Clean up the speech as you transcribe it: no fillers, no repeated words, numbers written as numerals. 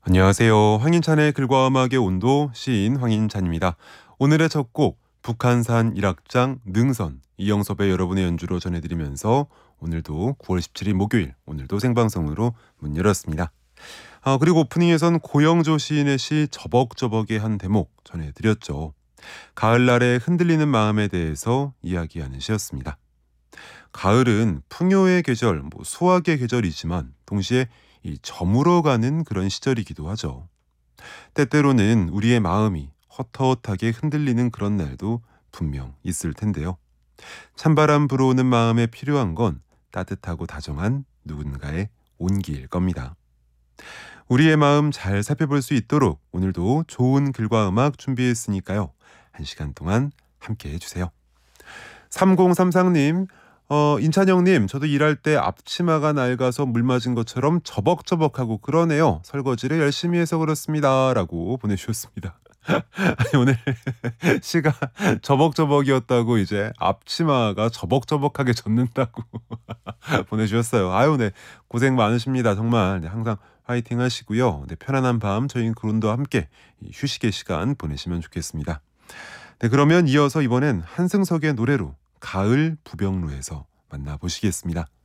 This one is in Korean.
안녕하세요. 황인찬의 글과 음악의 온도 시인 황인찬입니다. 오늘의 첫 곡 북한산 일악장 능선 이영섭의 여러분의 연주로 전해드리면서 오늘도 9월 17일 목요일 오늘도 생방송으로 문 열었습니다. 그리고 오프닝에선 고영조 시인의 시 저벅저벅의 한 대목 전해드렸죠. 가을날의 흔들리는 마음에 대해서 이야기하는 시였습니다. 가을은 풍요의 계절, 수확의 계절이지만 동시에 이 저물어가는 그런 시절이기도 하죠. 때때로는 우리의 마음이 헛헛하게 흔들리는 그런 날도 분명 있을 텐데요. 찬바람 불어오는 마음에 필요한 건 따뜻하고 다정한 누군가의 온기일 겁니다. 우리의 마음 잘 살펴볼 수 있도록 오늘도 좋은 글과 음악 준비했으니까요. 1시간 동안 함께 해주세요. 3033님, 인찬형님, 저도 일할 때 앞치마가 낡아서 물 맞은 것처럼 저벅저벅하고 그러네요. 설거지를 열심히 해서 그렇습니다. 라고 보내주셨습니다. 아니, 오늘 시가 저벅저벅이었다고 이제 앞치마가 저벅저벅하게 젖는다고 보내주셨어요. 아유, 네. 고생 많으십니다. 정말. 네, 항상 화이팅 하시고요. 네, 편안한 밤 저희 그룬도 함께 휴식의 시간 보내시면 좋겠습니다. 네, 그러면 이어서 이번엔 한승석의 노래로 가을 부병로에서 만나보시겠습니다.